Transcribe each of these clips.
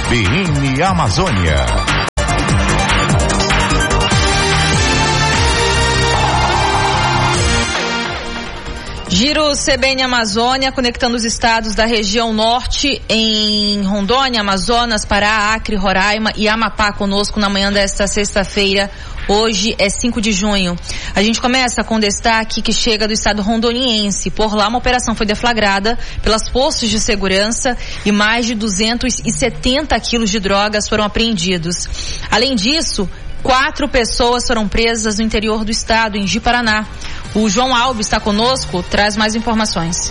CBN Amazônia. Giro CBN Amazônia, conectando os estados da região norte em Rondônia, Amazonas, Pará, Acre, Roraima e Amapá conosco na manhã desta sexta-feira. Hoje é 5 de junho. A gente começa com destaque que chega do estado rondoniense. Por lá, uma operação foi deflagrada pelas forças de segurança e mais de 270 quilos de drogas foram apreendidos. Além disso, 4 pessoas foram presas no interior do estado, em Ji-Paraná. O João Alves está conosco, traz mais informações.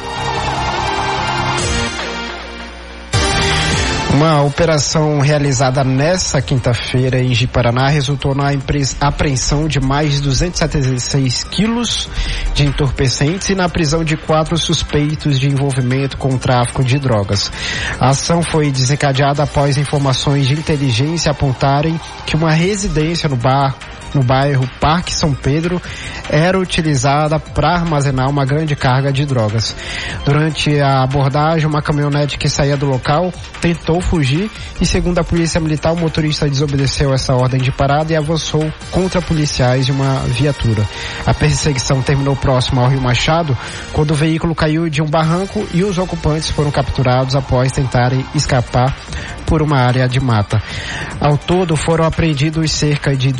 Uma operação realizada nesta quinta-feira em Ji-Paraná resultou na apreensão de mais de 276 quilos de entorpecentes e na prisão de 4 suspeitos de envolvimento com o tráfico de drogas. A ação foi desencadeada após informações de inteligência apontarem que uma residência no bairro Parque São Pedro era utilizada para armazenar uma grande carga de drogas. Durante a abordagem, uma caminhonete que saía do local tentou fugir e, segundo a polícia militar, o motorista desobedeceu essa ordem de parada e avançou contra policiais de uma viatura. A perseguição terminou próximo ao Rio Machado, quando o veículo caiu de um barranco e os ocupantes foram capturados após tentarem escapar por uma área de mata. Ao todo, foram apreendidos cerca de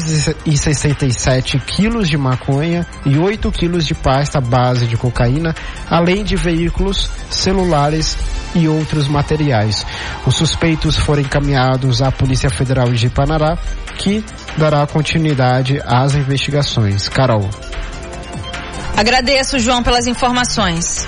267 quilos de maconha e 8 quilos de pasta base de cocaína, além de veículos, celulares e outros materiais. Os suspeitos foram encaminhados à Polícia Federal de Ji-Paraná, que dará continuidade às investigações. Carol. Agradeço, João, pelas informações.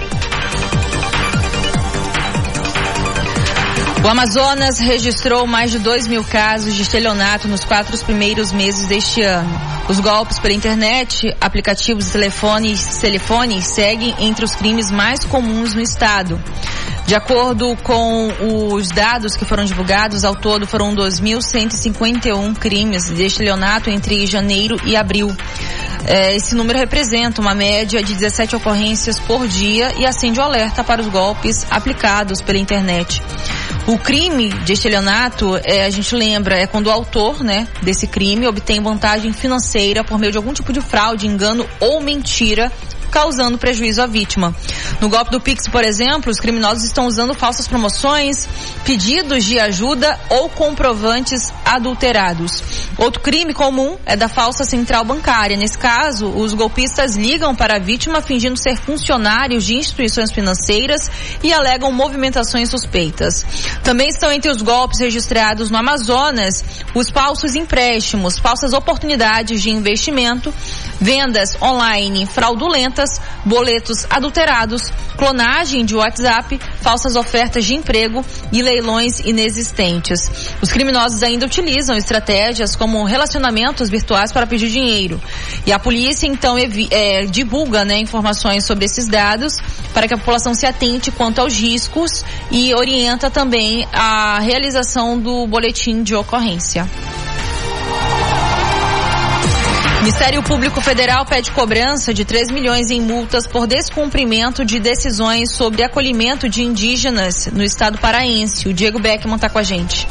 O Amazonas registrou mais de 2.000 casos de estelionato nos 4 primeiros meses deste ano. Os golpes pela internet, aplicativos de telefones seguem entre os crimes mais comuns no estado. De acordo com os dados que foram divulgados, ao todo foram 2.151 crimes de estelionato entre janeiro e abril. Esse número representa uma média de 17 ocorrências por dia e acende o alerta para os golpes aplicados pela internet. O crime de estelionato, a gente lembra, é quando o autor, desse crime obtém vantagem financeira por meio de algum tipo de fraude, engano ou mentira, causando prejuízo à vítima. No golpe do Pix, por exemplo, os criminosos estão usando falsas promoções, pedidos de ajuda ou comprovantes adulterados. Outro crime comum é da falsa central bancária. Nesse caso, os golpistas ligam para a vítima fingindo ser funcionários de instituições financeiras e alegam movimentações suspeitas. Também estão entre os golpes registrados no Amazonas os falsos empréstimos, falsas oportunidades de investimento, vendas online fraudulentas, boletos adulterados, clonagem de WhatsApp, falsas ofertas de emprego e leilões inexistentes. Os criminosos ainda utilizam estratégias como relacionamentos virtuais para pedir dinheiro. E a polícia então divulga informações sobre esses dados para que a população se atente quanto aos riscos e orienta também a realização do boletim de ocorrência. O Ministério Público Federal pede cobrança de 3 milhões em multas por descumprimento de decisões sobre acolhimento de indígenas no estado paraense. O Diego Beckman está com a gente.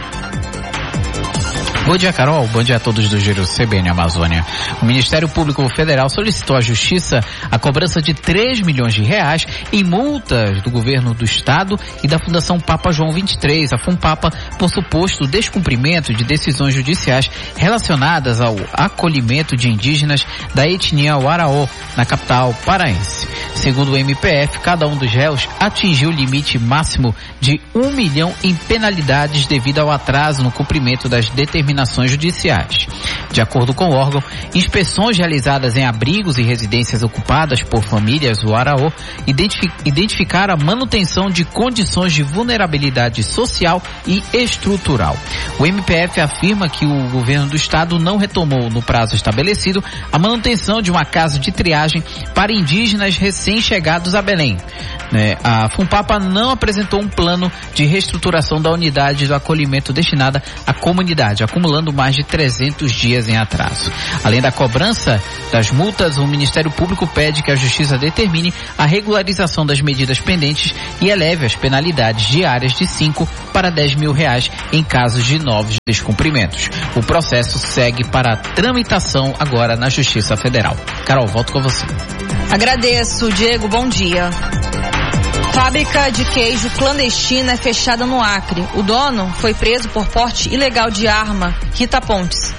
Bom dia, Carol. Bom dia a todos do Giro CBN Amazônia. O Ministério Público Federal solicitou à Justiça a cobrança de 3 milhões de reais em multas do governo do estado e da Fundação Papa João XXIII, a FUNPAPA, por suposto descumprimento de decisões judiciais relacionadas ao acolhimento de indígenas da etnia Waraó, na capital paraense. Segundo o MPF, cada um dos réus atingiu o limite máximo de 1 milhão em penalidades devido ao atraso no cumprimento das determinações judiciais. De acordo com o órgão, inspeções realizadas em abrigos e residências ocupadas por famílias Waraó identificaram a manutenção de condições de vulnerabilidade social e estrutural. O MPF afirma que o governo do estado não retomou no prazo estabelecido a manutenção de uma casa de triagem para indígenas recém-chegados a Belém. A Funpapa não apresentou um plano de reestruturação da unidade do acolhimento destinada à comunidade, acumulando mais de 300 dias em atraso. Além da cobrança das multas, o Ministério Público pede que a Justiça determine a regularização das medidas pendentes e eleve as penalidades diárias de 5 para 10 mil reais em casos de novos descumprimentos. O processo segue para tramitação agora na Justiça Federal. Carol, volto com você. Agradeço, Diego, bom dia. Fábrica de queijo clandestina é fechada no Acre. O dono foi preso por porte ilegal de arma. Rita Pontes.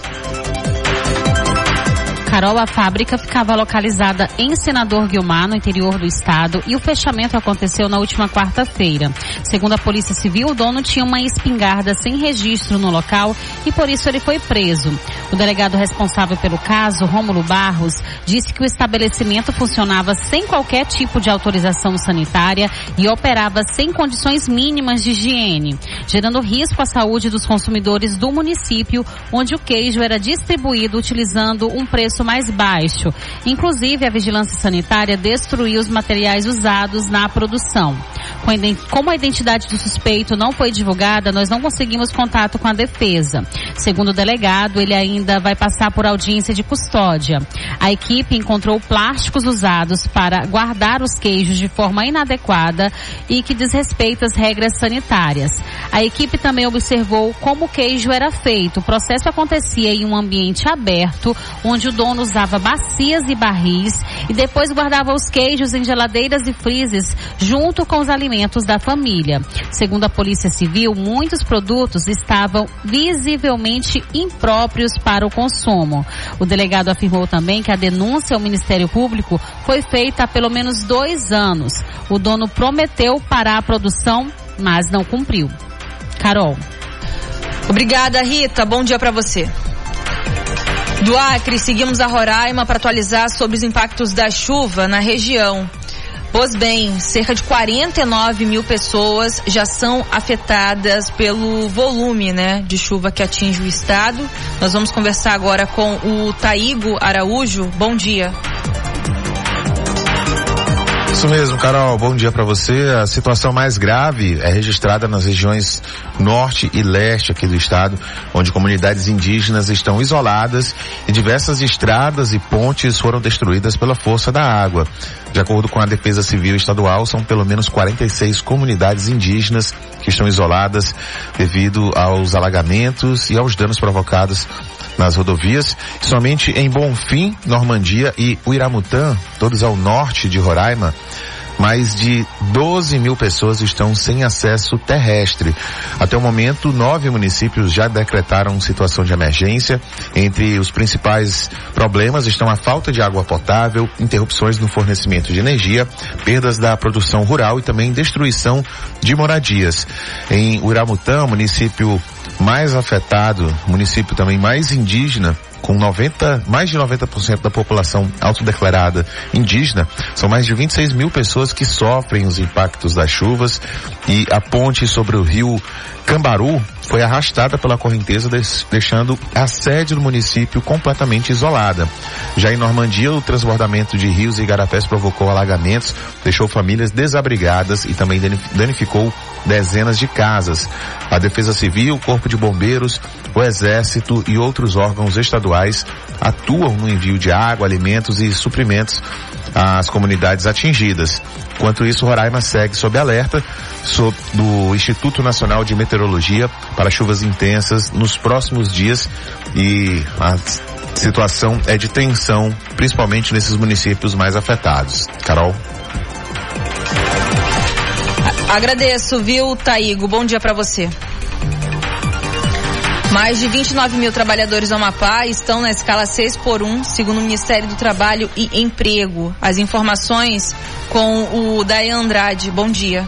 Carol, a fábrica ficava localizada em Senador Guiomar, no interior do estado, e o fechamento aconteceu na última quarta-feira. Segundo a Polícia Civil, o dono tinha uma espingarda sem registro no local e por isso ele foi preso. O delegado responsável pelo caso, Rômulo Barros, disse que o estabelecimento funcionava sem qualquer tipo de autorização sanitária e operava sem condições mínimas de higiene, gerando risco à saúde dos consumidores do município, onde o queijo era distribuído utilizando um preço mais baixo. Inclusive, a vigilância sanitária destruiu os materiais usados na produção. Como a identidade do suspeito não foi divulgada, nós não conseguimos contato com a defesa. Segundo o delegado, ele ainda vai passar por audiência de custódia. A equipe encontrou plásticos usados para guardar os queijos de forma inadequada e que desrespeita as regras sanitárias. A equipe também observou como o queijo era feito. O processo acontecia em um ambiente aberto, onde o dono usava bacias e barris e depois guardava os queijos em geladeiras e freezers junto com os alimentos da família. Segundo a Polícia Civil, muitos produtos estavam visivelmente impróprios para o consumo. O delegado afirmou também que a denúncia ao Ministério Público foi feita há pelo menos 2 anos. O dono prometeu parar a produção, mas não cumpriu. Carol. Obrigada, Rita. Bom dia para você. Do Acre, seguimos a Roraima para atualizar sobre os impactos da chuva na região. Pois bem, cerca de 49 mil pessoas já são afetadas pelo volume, de chuva que atinge o estado. Nós vamos conversar agora com o Taigo Araújo. Bom dia. Isso mesmo, Carol. Bom dia para você. A situação mais grave é registrada nas regiões norte e leste aqui do estado, onde comunidades indígenas estão isoladas e diversas estradas e pontes foram destruídas pela força da água. De acordo com a Defesa Civil Estadual, são pelo menos 46 comunidades indígenas que estão isoladas devido aos alagamentos e aos danos provocados nas rodovias. Somente em Bonfim, Normandia e Uiramutã, todos ao norte de Roraima, mais de 12 mil pessoas estão sem acesso terrestre. Até o momento, 9 municípios já decretaram situação de emergência. Entre os principais problemas estão a falta de água potável, interrupções no fornecimento de energia, perdas da produção rural e também destruição de moradias. Em Uiramutã, município mais afetado, município também mais indígena, com mais de 90% da população autodeclarada indígena, são mais de 26 mil pessoas que sofrem os impactos das chuvas e a ponte sobre o rio Cambaru foi arrastada pela correnteza, deixando a sede do município completamente isolada. Já em Normandia, o transbordamento de rios e igarapés provocou alagamentos, deixou famílias desabrigadas e também danificou dezenas de casas. A Defesa Civil, o Corpo de Bombeiros, o Exército e outros órgãos estaduais atuam no envio de água, alimentos e suprimentos às comunidades atingidas. Enquanto isso, Roraima segue sob alerta do Instituto Nacional de Meteorologia para chuvas intensas nos próximos dias e a situação é de tensão, principalmente nesses municípios mais afetados. Carol. Agradeço, viu, Taigo? Bom dia para você. Mais de 29 mil trabalhadores do Amapá estão na escala 6x1, segundo o Ministério do Trabalho e Emprego. As informações com o Dayan Andrade. Bom dia.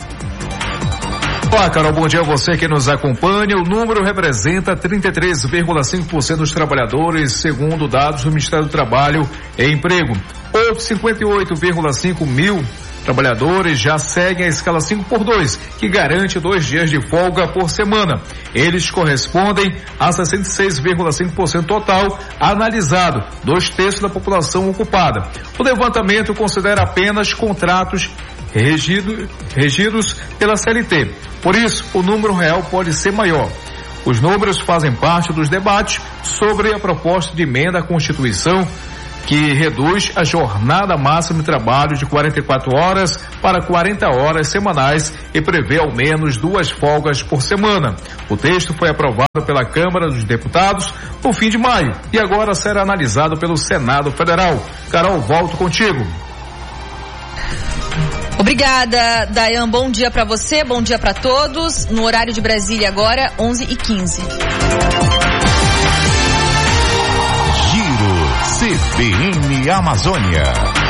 Olá, Carol, bom dia a você que nos acompanha. O número representa 33,5% dos trabalhadores, segundo dados do Ministério do Trabalho e Emprego. Outros 58,5 mil trabalhadores já seguem a escala 5x2, que garante 2 dias de folga por semana. Eles correspondem a 66,5% total analisado, 2/3 da população ocupada. O levantamento considera apenas contratos regidos pela CLT. Por isso, o número real pode ser maior. Os números fazem parte dos debates sobre a proposta de emenda à Constituição que reduz a jornada máxima de trabalho de 44 horas para 40 horas semanais e prevê ao menos 2 folgas por semana. O texto foi aprovado pela Câmara dos Deputados no fim de maio e agora será analisado pelo Senado Federal. Carol, volto contigo. Obrigada, Dayan. Bom dia para você, bom dia para todos. No horário de Brasília agora, 11h15. Giro CBN Amazônia.